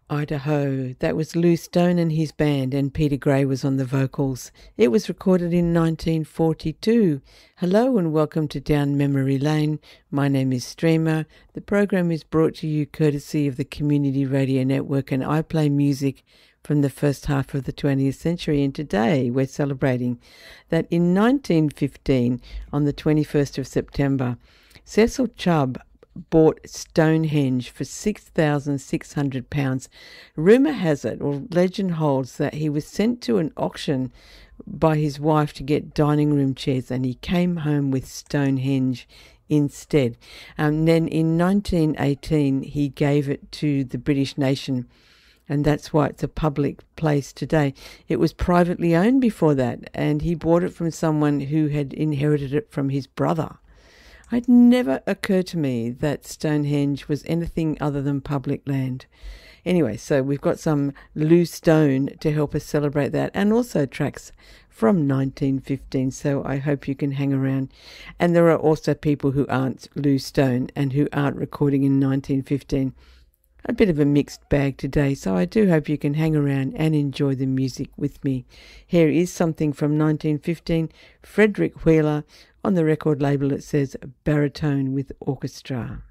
Idaho. That was Lou Stone and his band, and Peter Gray was on the vocals. It was recorded in 1942. Hello and welcome to Down Memory Lane. My name is Streamer. The program is brought to you courtesy of the Community Radio Network, and I play music from the first half of the 20th century. And today we're celebrating that in 1915, on the 21st of September, Cecil Chubb bought Stonehenge for £6,600. Rumour has it, or legend holds, that he was sent to an auction by his wife to get dining room chairs, and he came home with Stonehenge instead. Then in 1918, he gave it to the British nation, and that's why it's a public place today. It was privately owned before that, and he bought it from someone who had inherited it from his brother. It never occurred to me that Stonehenge was anything other than public land. Anyway, so we've got some Lou Stone to help us celebrate that, and also tracks from 1915, so I hope you can hang around. And there are also people who aren't Lou Stone and who aren't recording in 1915. A bit of a mixed bag today, so I do hope you can hang around and enjoy the music with me. Here is something from 1915, Frederick Wheeler. On the record label it says Baritone with Orchestra.